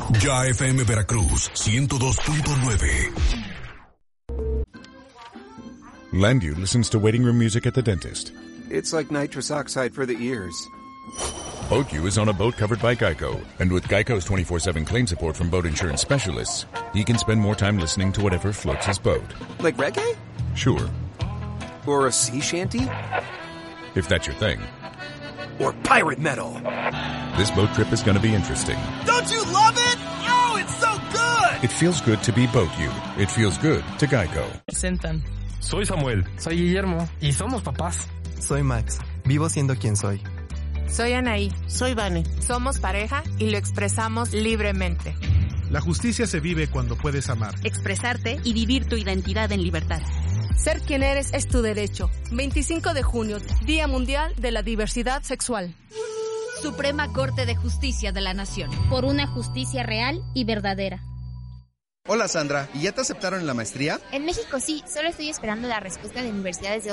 Ya FM Veracruz 102.9. Landu listens to waiting room music at the dentist. It's like nitrous oxide for the ears. BoatU is on a boat covered by Geico. And with Geico's 24/7 claim support from boat insurance specialists, he can spend more time listening to whatever floats his boat. Like reggae? Sure. Or a sea shanty? If that's your thing. Or pirate metal? This boat trip is going to be interesting. Don't you love it? Oh, it's so good! It feels good to be BoatU. It feels good to Geico. Presentan. Soy Samuel. Soy Guillermo. Y somos papás. Soy Max. Vivo siendo quien soy. Soy Anaí. Soy Vane. Somos pareja y lo expresamos libremente. La justicia se vive cuando puedes amar, expresarte y vivir tu identidad en libertad. Ser quien eres es tu derecho. 25 de junio, Día Mundial de la Diversidad Sexual. Suprema Corte de Justicia de la Nación. Por una justicia real y verdadera. Hola Sandra, ¿y ya te aceptaron en la maestría? En México sí, solo estoy esperando la respuesta de universidades de